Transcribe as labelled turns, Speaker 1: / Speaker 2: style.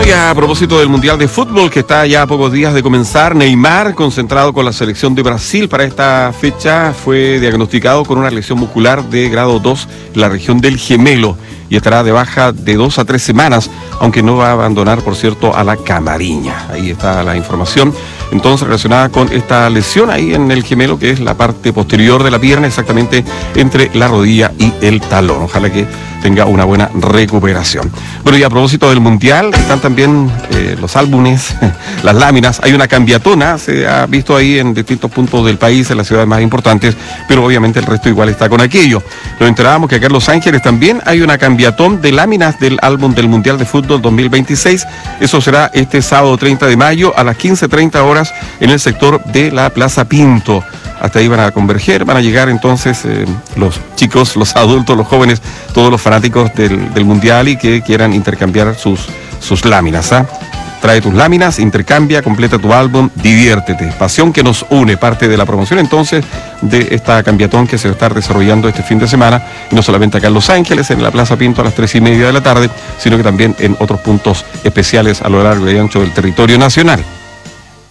Speaker 1: Bueno, y a propósito del Mundial de Fútbol, que está ya a pocos días de comenzar, Neymar, concentrado con la selección de Brasil para esta fecha, fue diagnosticado con una lesión muscular de grado 2 en la región del gemelo y estará de baja de 2 a 3 semanas, aunque no va a abandonar, por cierto, a la camariña. Ahí está la información. Entonces, relacionada con esta lesión ahí en el gemelo, que es la parte posterior de la pierna, exactamente entre la rodilla y el talón. Ojalá que tenga una buena recuperación. Bueno, y a propósito del Mundial, están también los álbumes, las láminas. Hay una cambiatona, se ha visto ahí en distintos puntos del país, en las ciudades más importantes, pero obviamente el resto igual está con aquello. Nos enterábamos que acá en Los Ángeles también hay una cambiatón de láminas del álbum del Mundial de Fútbol 2026. Eso será este sábado 30 de mayo a las 15:30 horas en el sector de la Plaza Pinto. Hasta ahí van a converger, van a llegar entonces los chicos, los adultos, los jóvenes, todos los fanáticos del Mundial y que quieran intercambiar sus láminas. Trae tus láminas, intercambia, completa tu álbum, diviértete. Pasión que nos une, parte de la promoción entonces de esta cambiatón que se va a estar desarrollando este fin de semana, y no solamente acá en Los Ángeles, en la Plaza Pinto a las 3:30 de la tarde, sino que también en otros puntos especiales a lo largo y ancho del territorio nacional.